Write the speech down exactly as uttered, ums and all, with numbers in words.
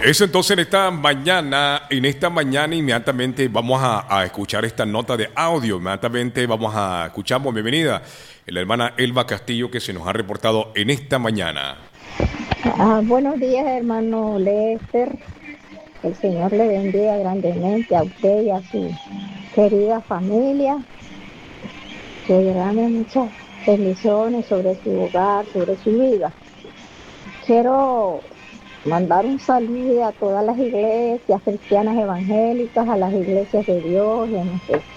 Eso entonces en esta mañana, en esta mañana inmediatamente vamos a, a escuchar esta nota de audio. Inmediatamente vamos a escuchar, bienvenida, la hermana Elba Castillo que se nos ha reportado en esta mañana. Ah, buenos días, hermano Lester. El Señor le bendiga grandemente a usted y a su querida familia. Que derrame muchas bendiciones sobre su hogar, sobre su vida. Quiero mandar un saludo a todas las iglesias cristianas evangélicas, a las iglesias de Dios y a nuestros